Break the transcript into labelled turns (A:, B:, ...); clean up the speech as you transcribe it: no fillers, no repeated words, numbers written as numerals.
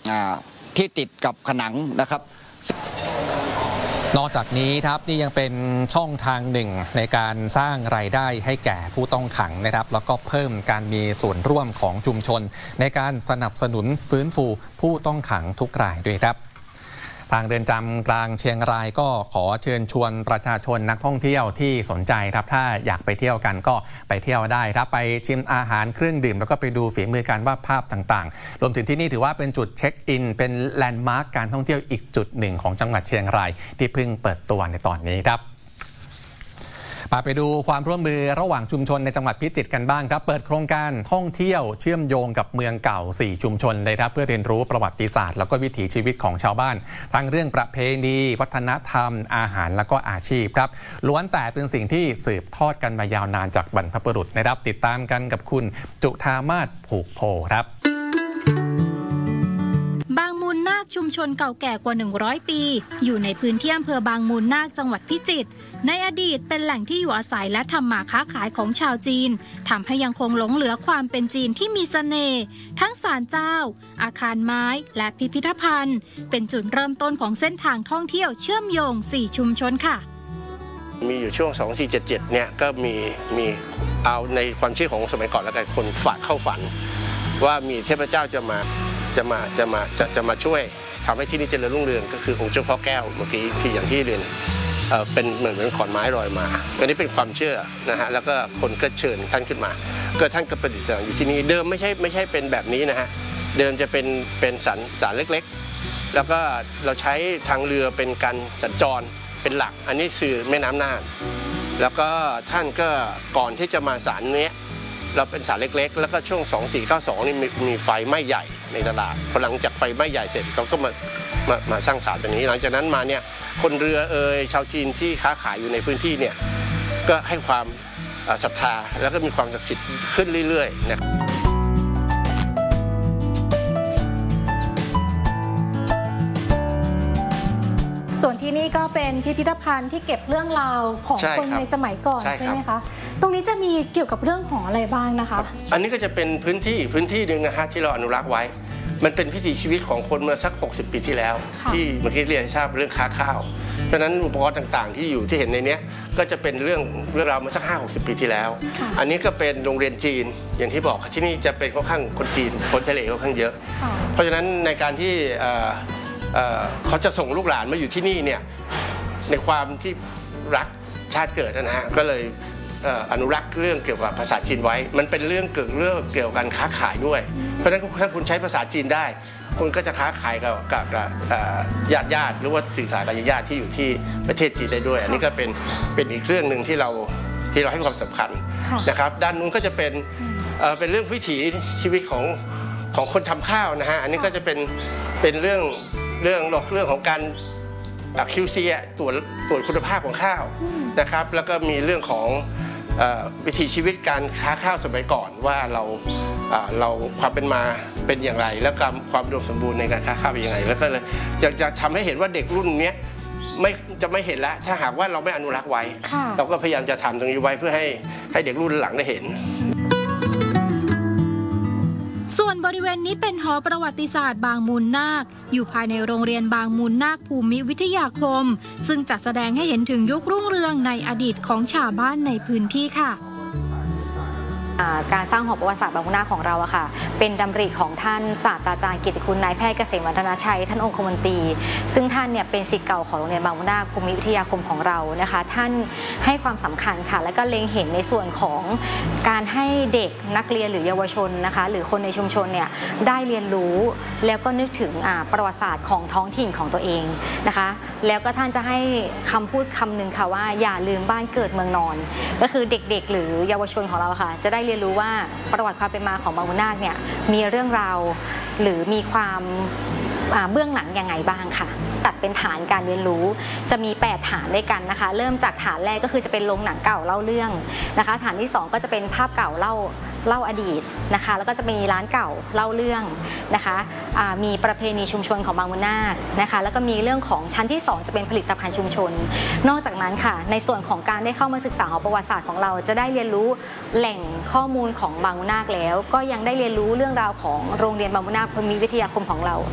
A: ที่ติดกับผนังนะครับ
B: นอกจากนี้ครับนี่ยังเป็นช่องทางหนึ่งในการสร้างรายได้ให้แก่ผู้ต้องขังนะครับแล้วก็เพิ่มการมีส่วนร่วมของชุมชนในการสนับสนุนฟื้นฟูผู้ต้องขังทุกรายด้วยครับทางเรือนจำกลางเชียงรายก็ขอเชิญชวนประชาชนนักท่องเที่ยวที่สนใจครับถ้าอยากไปเที่ยวกันก็ไปเที่ยวได้ครับไปชิมอาหารเครื่องดื่มแล้วก็ไปดูฝีมือการวาดภาพต่างๆรวมถึงที่นี่ถือว่าเป็นจุดเช็คอินเป็นแลนด์มาร์คการท่องเที่ยวอีกจุดหนึ่งของจังหวัดเชียงรายที่เพิ่งเปิดตัวในตอนนี้ครับไปดูความร่วมมือระหว่างชุมชนในจังหวัดพิจิตรกันบ้างครับเปิดโครงการท่องเที่ยวเชื่อมโยงกับเมืองเก่า4ชุมชนเลยครับเพื่อเรียนรู้ประวัติศาสตร์แล้วก็วิถีชีวิตของชาวบ้านทั้งเรื่องประเพณีวัฒนธรรมอาหารแล้วก็อาชีพครับล้วนแต่เป็นสิ่งที่สืบทอดกันมายาวนานจากบรรพบุรุษนะครับติดตามกันกับคุณจุธามาศผูกโพครับ
C: บางมูลนาคชุมชนเก่าแก่กว่า100ปีอยู่ในพื้นที่อำเภอบางมูลนาคจังหวัดพิจิตรในอดีตเป็นแหล่งที่อยู่อาศัยและทำมาค้าขายของชาวจีนทำให้ยังคงหลงเหลือความเป็นจีนที่มีเสน่ห์ทั้งศาลเจ้าอาคารไม้และพิพิธภัณฑ์เป็นจุดเริ่มต้นของเส้นทางท่องเที่ยวเชื่อมโยง4ชุมชนค่ะ
D: มีอยู่ช่วง2477เนี่ยก็มีเอาในความเชื่อของสมัยก่อนแล้วกันคนฝากเข้าฝันว่ามีเทพเจ้าจะมาช่วยทำให้ที่นี่เจริญรุ่งเรืองก็คือองค์เจ้าพ่อแก้วเมื่อกี้ที่อย่างที่เรียนเป็นเหมือนขอนไม้ลอยมาอันนี้เป็นความเชื่อนะฮะแล้วก็คนก็เชิญท่านขึ้นมาก็ท่านก็ประดิษฐานอยู่ที่นี่เดิมไม่ใช่เป็นแบบนี้นะฮะเดิมจะเป็นศาลเล็กๆแล้วก็เราใช้ทางเรือเป็นการสัญจรเป็นหลักอันนี้คือแม่น้ำน่านแล้วก็ท่านก็ก่อนที่จะมาศาลนี้เราเป็นศาลเล็กๆแล้วก็ช่วง2492นี่มีไฟไหม้ใหญ่ในตลาดพอหลังจากไฟไหม้ใหญ่เสร็จเขาก็มาสร้างศาลแบบนี้หลังจากนั้นมาเนี่ยคนเรือชาวจีนที่ค้าขายอยู่ในพื้นที่เนี่ยก็ให้ความศรัทธาแล้วก็มีความศักดิ์สิทธิ์ขึ้นเรื่อยๆนะครับ
E: ส่วนที่นี่ก็เป็นพิพิธภัณฑ์ที่เก็บเรื่องราวของคนในสมัยก่อนใช่ไหมคะตรงนี้จะมีเกี่ยวกับเรื่องของอะไรบ้างนะคะ
D: อันนี้ก็จะเป็นพื้นที่หนึ่งนะฮะที่เราอนุรักษ์ไว้มันเป็นวิถีชีวิตของคนเมื่อสัก60 ปีที่แล้วที่เมื่อกี้เรียนให้ทราบเรื่องค้าข้าวเพราะฉะนั้นอุปกรณ์ต่างๆที่เห็นในนี้ก็จะเป็นเรื่องราวเมื่อสัก50-60 ปีที่แล้วอันนี้ก็เป็นโรงเรียนจีนอย่างที่บอกที่นี่จะเป็นค่อนข้างคนจีนคนทะเลค่อนข้างเยอะเพราะฉะนั้นในการที่เขาจะส่งลูกหลานมาอยู่ที่นี่เนี่ยในความที่รักชาติเกิดนะฮะก็เลยอนุรักษ์เรื่องเกี่ยวกับภาษาจีนไว้มันเป็นเรื่องเกี่ยวกับการค้าขายด้วยเพราะฉะนั้นถ้าคุณใช้ภาษาจีนได้คุณก็จะค้าขายกับญาติหรือว่าสื่อสารกับญาติที่อยู่ที่ประเทศจีนได้ด้วยอันนี้ก็เป็นอีกเรื่องหนึ่งที่เราให้ความสำคัญนะครับด้านนู้นก็จะเป็นเรื่องวิถีชีวิตของคนทำข้าวนะฮะอันนี้ก็จะเป็นเรื่องของการQC ตรวจคุณภาพของข้าวนะครับแล้วก็มีเรื่องของวิถีชีวิตการค้าข้าวสมัยก่อนว่าเราความเป็นมาเป็นอย่างไรแล้วความอุดมสมบูรณ์ในการค้าข้าวเป็นยังไงแล้วก็เลยจะทำให้เห็นว่าเด็กรุ่นนี้จะไม่เห็นแล้วถ้าหากว่าเราไม่อนุรักษ์ไว้เราก็พยายามจะทำตรงนี้ไว้เพื่อให้เด็กรุ่นหลังได้เห็น
C: ส่วนบริเวณนี้เป็นหอประวัติศาสตร์บางมูลนาคอยู่ภายในโรงเรียนบางมูลนาคภูมิวิทยาคมซึ่งจัดแสดงให้เห็นถึงยุครุ่งเรืองในอดีตของชาวบ้านในพื้นที่ค่ะ
F: การสร้างหอประวัติศาสตร์บางมูลนาคของเราอะค่ะเป็นดำริของท่านศาสตราจารย์กิตติคุณนายแพทย์เกษมวัฒนชัยท่านองคมนตรีซึ่งท่านเนี่ยเป็นศิษย์เก่าของโรงเรียนบางมูลนาคภูมิวิทยาคมของเรานะคะท่านให้ความสำคัญค่ะและก็เล็งเห็นในส่วนของการให้เด็กนักเรียนหรือเยาวชนนะคะหรือคนในชุมชนเนี่ยได้เรียนรู้แล้วก็นึกถึงประวัติศาสตร์ของท้องถิ่นของตัวเองนะคะแล้วก็ท่านจะให้คำพูดคำหนึ่งค่ะว่าอย่าลืมบ้านเกิดเมืองนอนก็คือเด็กๆหรือเยาวชนของเราค่ะจะได้เรียนรู้ว่าประวัติความเป็นมาของบางมูลนาคเนี่ยมีเรื่องราวหรือมีความเบื้องหลังยังไงบ้างค่ะตัดเป็นฐานการเรียนรู้จะมี8ฐานด้วยกันนะคะเริ่มจากฐานแรกก็คือจะเป็นโรงหนังเก่าเล่าเรื่องนะคะฐานที่2ก็จะเป็นภาพเก่าเล่าอดีตนะคะแล้วก็จะมีร้านเก่าเล่าเรื่องนะคะมีประเพณีชุมชนของบางมูลนาคนะคะแล้วก็มีเรื่องของชั้นที่2จะเป็นผลิตภัณฑ์ชุมชนนอกจากนั้นค่ะในส่วนของการได้เข้ามาศึกษาประวัติศาสตร์ของเราจะได้เรียนรู้แหล่งข้อมูลของบางมูลนาคแล้วก็ยังได้เรียนรู้เรื่องราวของโรงเรียนบางมูลนาคภูมิวิทยาคมของเรา